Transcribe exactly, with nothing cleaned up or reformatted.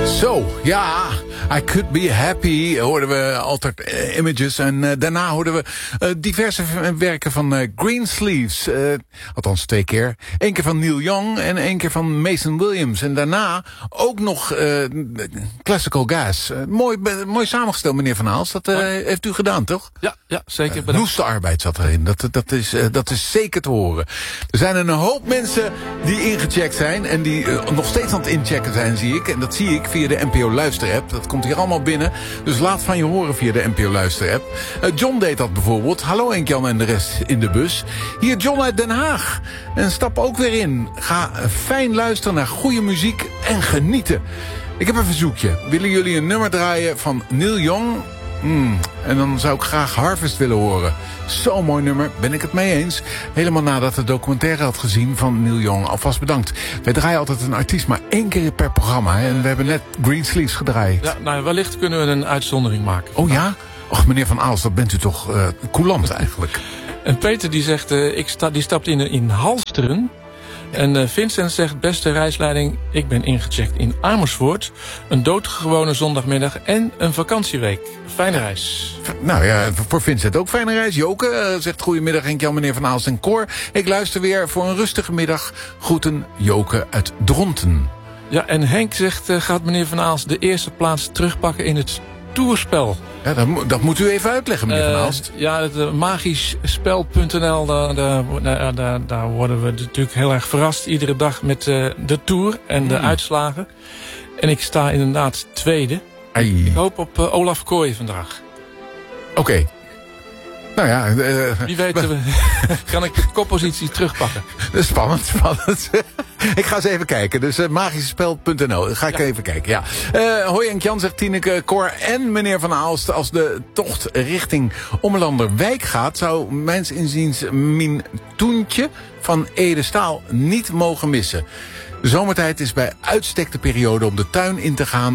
Zo, ja, I Could Be Happy hoorden we Altered uh, Images. En uh, daarna hoorden we uh, diverse werken van uh, Greensleeves. Uh, althans twee keer. Eén keer van Neil Young en één keer van Mason Williams. En daarna ook nog uh, Classical Gas. Uh, mooi, uh, mooi samengesteld, meneer Van Aalst. Dat uh, heeft u gedaan, toch? Ja, ja zeker. Uh, noeste arbeid zat erin. Dat, dat, is, uh, dat is zeker te horen. Er zijn een hoop mensen die ingecheckt zijn. En die uh, nog steeds aan het inchecken zijn, zie ik. En dat zie ik via de N P O Luister-app. Dat komt hier allemaal binnen. Dus laat van je horen via de N P O Luister-app. Uh, John deed dat bijvoorbeeld. Hallo Henk-Jan en de rest in de bus. Hier John uit Den Haag. En stap ook weer in. Ga fijn luisteren naar goede muziek en genieten. Ik heb een verzoekje. Willen jullie een nummer draaien van Neil Young? Mm, en dan zou ik graag Harvest willen horen. Zo'n mooi nummer, ben ik het mee eens. Helemaal nadat de documentaire had gezien van Neil Young. Alvast bedankt. Wij draaien altijd een artiest maar één keer per programma. Hè? En we hebben net Greensleeves gedraaid. Ja, nou, wellicht kunnen we een uitzondering maken. Oh ja? Och, meneer Van Aalst, dat bent u toch uh, coulant eigenlijk. En Peter die zegt, uh, ik sta, die stapt in, in Halsteren. En uh, Vincent zegt, beste reisleiding, ik ben ingecheckt in Amersfoort. Een doodgewone zondagmiddag en een vakantieweek. Fijne reis. Nou ja, voor Vincent ook fijne reis. Joke uh, zegt goedemiddag Henk-Jan, meneer Van Aalst en Cor. Ik luister weer voor een rustige middag. Groeten Joke uit Dronten. Ja, en Henk zegt, uh, gaat meneer Van Aalst de eerste plaats terugpakken in het toerspel? Ja, dat, dat moet u even uitleggen, meneer uh, Van Aalst. Ja, het uh, magischspel punt n l, daar, daar, daar, daar worden we natuurlijk heel erg verrast. Iedere dag met uh, de Tour en de mm. uitslagen. En ik sta inderdaad tweede. Ai. Ik hoop op uh, Olaf Kooi vandaag. Oké. Okay. Nou ja... Uh, Wie weet we... kan ik de koppositie terugpakken. Spannend, spannend. Ik ga eens even kijken. Dus uh, magischspel punt n l. Ga ik ja. even kijken, ja. Uh, hoi Henk-Jan, zegt Tineke, Cor en meneer Van Aalst. Als de tocht richting Ommelanderwijk gaat, zou mijns inziens Mien Toentje van Ede Staal niet mogen missen. De zomertijd is bij uitstek de periode om de tuin in te gaan